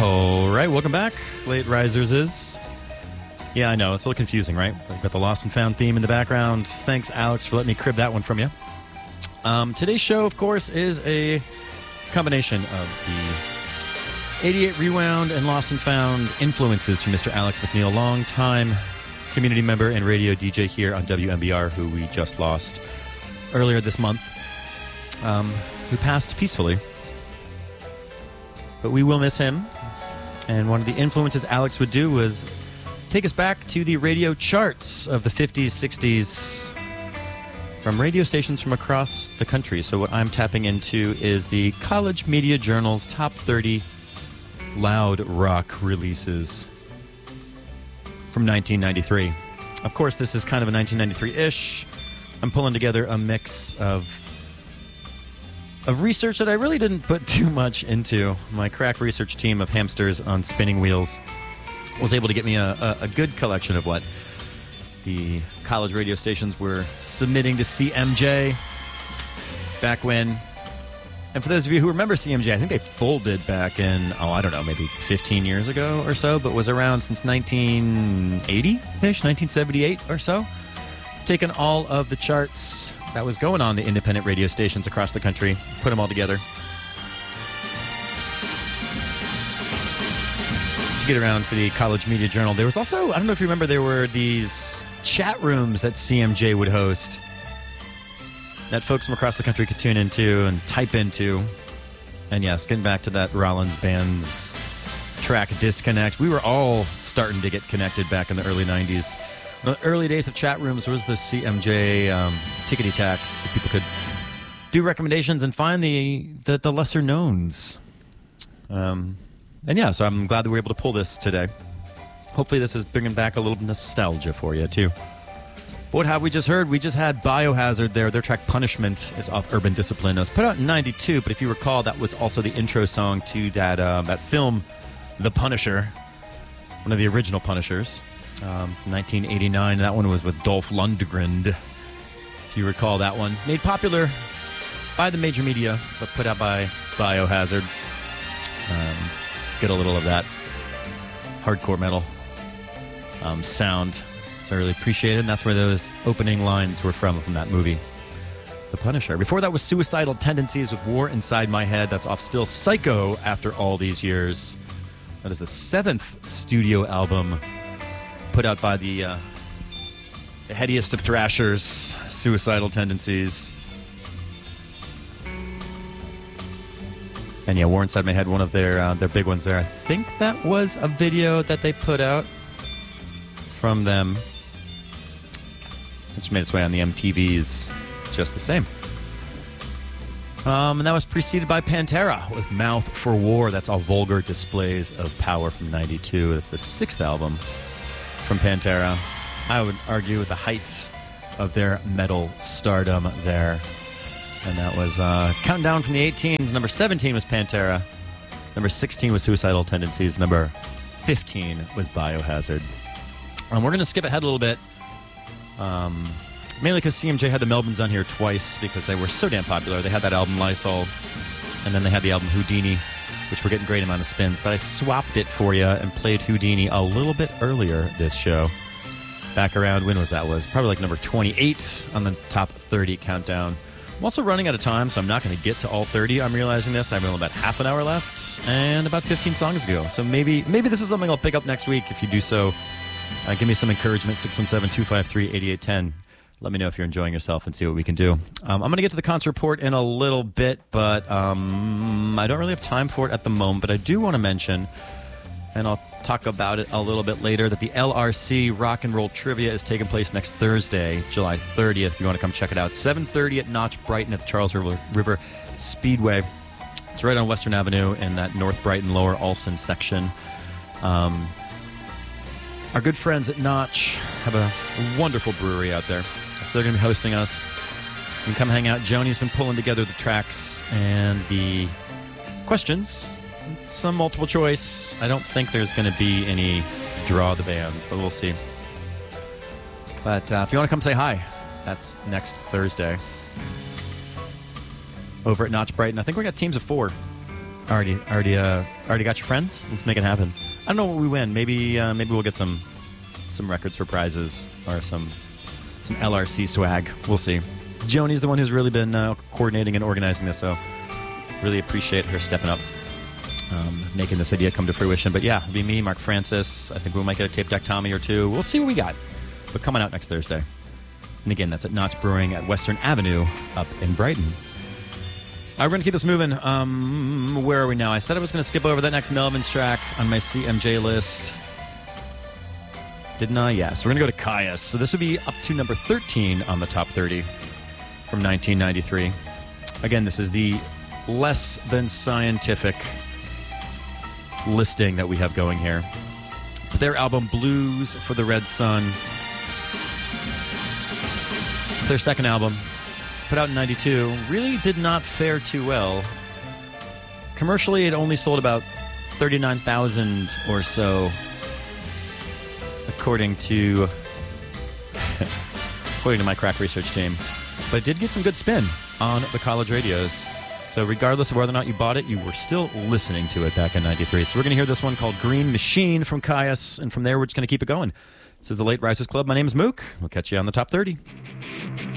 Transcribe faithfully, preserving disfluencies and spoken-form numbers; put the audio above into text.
All right, welcome back, late risers. Is yeah, I know it's a little confusing, right? I've got the Lost and Found theme in the background. Thanks, Alex, for letting me crib that one from you. Um, today's show, of course, is a combination of the eighty-eight Rewound and Lost and Found influences from Mister Alex McNeil, longtime community member and radio D J here on W M B R, who we just lost earlier this month, um, who passed peacefully. But we will miss him. And one of the influences Alex would do was take us back to the radio charts of the fifties, sixties, from radio stations from across the country. So what I'm tapping into is the College Media Journal's top thirty loud rock releases from nineteen ninety-three. Of course, this is kind of a nineteen ninety-three-ish. I'm pulling together a mix of of research that I really didn't put too much into. My crack research team of hamsters on spinning wheels was able to get me a, a, a good collection of what the college radio stations were submitting to C M J back when. And for those of you who remember C M J, I think they folded back in, oh, I don't know, maybe fifteen years ago or so, but was around since nineteen eighty-ish, nineteen seventy-eight or so. Taken all of the charts that was going on the independent radio stations across the country, put them all together to get around for the College Media Journal. There was also, I don't know if you remember, there were these chat rooms that C M J would host that folks from across the country could tune into and type into. And yes, getting back to that Rollins Band's track Disconnect, we were all starting to get connected back in the early nineties. The early days of chat rooms was the C M J um, tickety tax. So people could do recommendations and find the the, the lesser knowns. Um, and yeah, so I'm glad that we were able to pull this today. Hopefully this is bringing back a little nostalgia for you, too. But what have we just heard? We just had Biohazard there. Their track Punishment is off Urban Discipline. It was put out in ninety-two, but if you recall, that was also the intro song to that, uh, that film, The Punisher, one of the original Punishers. Um, nineteen eighty-nine. That one was with Dolph Lundgren, if you recall that one. Made popular by the major media, but put out by Biohazard. Um, get a little of that hardcore metal um, sound. So I really appreciate it. And that's where those opening lines were from, from that movie, The Punisher. Before that was Suicidal Tendencies with War Inside My Head. That's off Still Psycho after all these years. That is the seventh studio album put out by the, uh, the headiest of thrashers, Suicidal Tendencies. And yeah, War Inside My Head, one of their uh, their big ones there. I think that was a video that they put out from them, which made its way on the M T Vs just the same. Um, and that was preceded by Pantera with Mouth for War. That's all Vulgar Displays of Power from ninety-two. That's the sixth album from Pantera. I would argue with the heights of their metal stardom there. And that was uh, counting down from the eighteens. Number seventeen was Pantera. Number sixteen was Suicidal Tendencies. Number fifteen was Biohazard. Um, we're going to skip ahead a little bit. Um, mainly because C M J had the Melvins on here twice because they were so damn popular. They had that album Lysol, and then they had the album Houdini, which were getting a great amount of spins. But I swapped it for you and played Houdini a little bit earlier this show. Back around, when was that? Was probably like number twenty-eight on the top thirty countdown. I'm also running out of time, so I'm not going to get to all thirty. I'm realizing this. I have only about half an hour left and about fifteen songs to go. So maybe maybe this is something I'll pick up next week. If you do so, uh, give me some encouragement. six one seven, two five three, eight eight one zero. Let me know if you're enjoying yourself and see what we can do. Um, I'm going to get to the concert report in a little bit, but um, I don't really have time for it at the moment. But I do want to mention, and I'll talk about it a little bit later, that the L R C Rock and Roll Trivia is taking place next Thursday, July thirtieth. If you want to come check it out, seven thirty at Notch Brighton at the Charles River, River Speedway. It's right on Western Avenue in that North Brighton, Lower Alston section. Um, our good friends at Notch have a, a wonderful brewery out there. So they're going to be hosting us. You can come hang out. Joni's been pulling together the tracks and the questions. Some multiple choice. I don't think there's going to be any draw the bands, but we'll see. But uh, if you want to come say hi, that's next Thursday over at Notch Brighton. I think we got teams of four. Already, already, uh, already got your friends? Let's make it happen. I don't know what we win. Maybe, uh, maybe we'll get some, some records for prizes or some, some L R C swag. We'll see. Joni's the one who's really been uh, coordinating and organizing this, so really appreciate her stepping up, um, making this idea come to fruition. But yeah, it'll be me, Mark Francis. I think we might get a tape deck Tommy or two. We'll see what we got. But coming out next Thursday. And again, that's at Notch Brewing at Western Avenue up in Brighton. All right, we're going to keep this moving. Um, where are we now? I said I was going to skip over that next Melvin's track on my C M J list. Didn't I? Yeah. So we're going to go to Caius. So this would be up to number thirteen on the top thirty from nineteen ninety-three. Again, this is the less than scientific listing that we have going here. Their album Blues for the Red Sun. Their second album, put out in ninety-two, really did not fare too well. Commercially, it only sold about thirty-nine thousand or so, according to according to my crack research team. But it did get some good spin on the college radios. So regardless of whether or not you bought it, you were still listening to it back in ninety-three. So we're going to hear this one called Green Machine from Caius, and from there we're just going to keep it going. This is the Late Risers Club. My name is Mook. We'll catch you on the top thirty.